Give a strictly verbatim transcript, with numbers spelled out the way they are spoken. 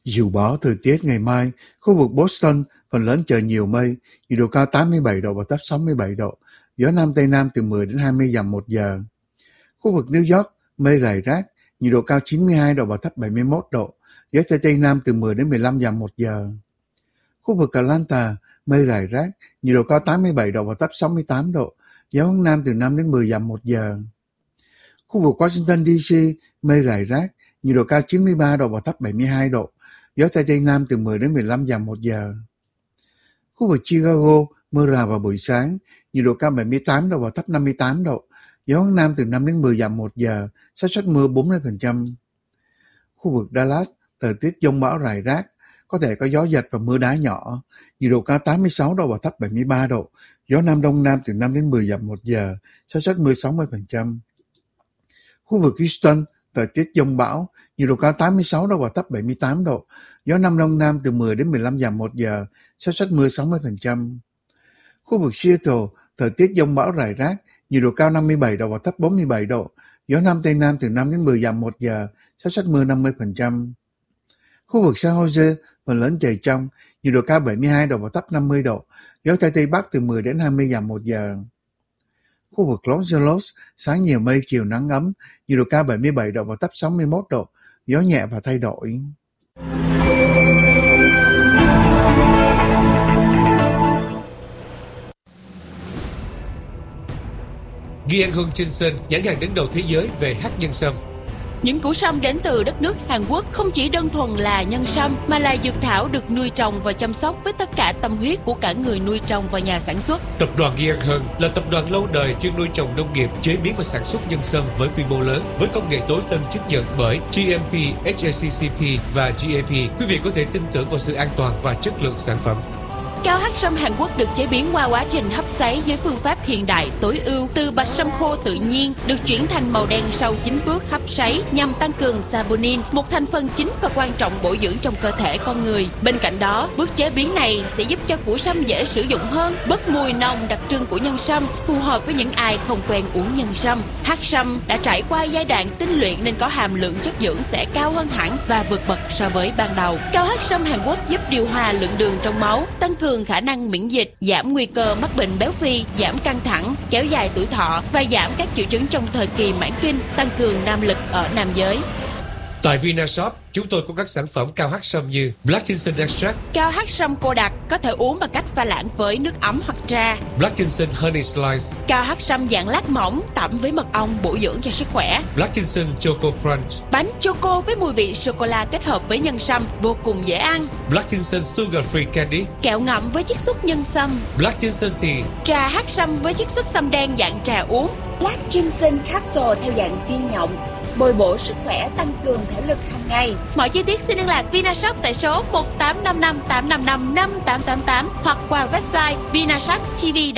Dự báo thời tiết ngày mai, khu vực Boston phần lớn trời nhiều mây, nhiệt độ cao tám mươi bảy độ và thấp sáu mươi bảy độ, gió Nam Tây Nam từ mười đến hai mươi dặm một giờ. Khu vực New York, mây rải rác, nhiệt độ cao chín mươi hai độ và thấp bảy mươi mốt độ, gió Tây Tây Nam từ mười đến mười lăm dặm một giờ. Khu vực Atlanta, mây rải rác, nhiệt độ cao tám mươi bảy độ và thấp sáu mươi tám độ, gió hướng Nam từ năm đến mười dặm một giờ. Khu vực Washington đê xê, mây rải rác, nhiệt độ cao chín mươi ba độ và thấp bảy mươi hai độ, gió Tây Tây Nam từ mười đến mười lăm dặm một giờ. Khu vực Chicago, mưa rào vào buổi sáng, nhiệt độ cao bảy mươi tám độ và thấp năm mươi tám độ, gió hướng Nam từ năm đến mười dặm một giờ, xác suất mưa bốn mươi phần trăm. Khu vực Dallas, thời tiết dông bão rải rác, có thể có gió giật và mưa đá nhỏ, nhiệt độ cao tám mươi sáu độ và thấp bảy mươi ba độ, gió Nam Đông Nam từ năm đến mười dặm một giờ, xác suất mưa sáu mươi phần trăm. Khu vực Houston, thời tiết dông bão, nhiệt độ cao tám mươi sáu độ và thấp bảy mươi tám độ, gió Nam Đông Nam từ mười đến mười lăm dặm một giờ, xác suất mưa sáu mươi phần trăm. Khu vực Seattle, thời tiết dông bão rải rác, nhiệt độ cao năm mươi bảy độ và thấp bốn mươi bảy độ, gió Nam Tây Nam từ năm đến mười dặm một giờ, xác suất mưa năm mươi phần trăm. Khu vực San Jose, phần lớn trời trong, nhiệt độ cao bảy mươi hai độ và thấp năm mươi độ, gió Tây Tây Bắc từ mười đến hai mươi dặm một giờ. Khu vực Los Angeles, sáng nhiều mây, chiều nắng ấm, nhiệt độ cao bảy mươi bảy độ và thấp sáu mươi mốt độ, gió nhẹ và thay đổi. Ghi An Hương Johnson, nhãn hàng đứng đầu thế giới về hắc nhân sâm. Những củ sâm đến từ đất nước Hàn Quốc không chỉ đơn thuần là nhân sâm mà là dược thảo được nuôi trồng và chăm sóc với tất cả tâm huyết của cả người nuôi trồng và nhà sản xuất. Tập đoàn Ghi An Hương là tập đoàn lâu đời chuyên nuôi trồng nông nghiệp, chế biến và sản xuất nhân sâm với quy mô lớn, với công nghệ tối tân chứng nhận bởi giê em pê, hát a xê xê pê và giê a pê. Quý vị có thể tin tưởng vào sự an toàn và chất lượng sản phẩm. Cao hắc sâm Hàn Quốc được chế biến qua quá trình hấp sấy với phương pháp hiện đại tối ưu từ bạch sâm khô tự nhiên được chuyển thành màu đen sau chín bước hấp sấy nhằm tăng cường saponin, một thành phần chính và quan trọng bổ dưỡng trong cơ thể con người. Bên cạnh đó, bước chế biến này sẽ giúp cho củ sâm dễ sử dụng hơn, bớt mùi nồng đặc trưng của nhân sâm, phù hợp với những ai không quen uống nhân sâm. Hắc sâm đã trải qua giai đoạn tinh luyện nên có hàm lượng chất dưỡng sẽ cao hơn hẳn và vượt bậc so với ban đầu. Cao hắc sâm Hàn Quốc giúp điều hòa lượng đường trong máu, tăng cường khả năng miễn dịch, giảm nguy cơ mắc bệnh béo phì, giảm căng thẳng, kéo dài tuổi thọ và giảm các triệu chứng trong thời kỳ mãn kinh, tăng cường nam lực ở nam giới. Tại Vinashop, chúng tôi có các sản phẩm cao hắc sâm như Black Ginseng Extract, cao hắc sâm cô đặc có thể uống bằng cách pha loãng với nước ấm hoặc trà, Black Ginseng Honey Slice, cao hắc sâm dạng lát mỏng tẩm với mật ong bổ dưỡng cho sức khỏe, Black Ginseng Choco Crunch, bánh choco với mùi vị sô cô la kết hợp với nhân sâm vô cùng dễ ăn, Black Ginseng Sugar Free Candy, kẹo ngậm với chiết xuất nhân sâm, Black Ginseng Tea, trà hắc sâm với chiết xuất sâm đen dạng trà uống, Black Ginseng Capsule theo dạng viên nhộng, bồi bổ sức khỏe, tăng cường thể lực hàng ngày. Mọi chi tiết xin liên lạc Vinashop tại số một tám năm năm tám năm năm năm tám tám tám hoặc qua website vinashop t v